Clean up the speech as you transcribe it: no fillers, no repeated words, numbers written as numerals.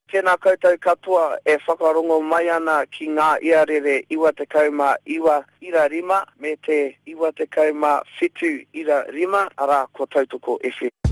Tēnā koutou katoa e whakarongo mai ana ki ngā iarere 29 ira rima me te 27 ira rima ara ko Tautoko FM.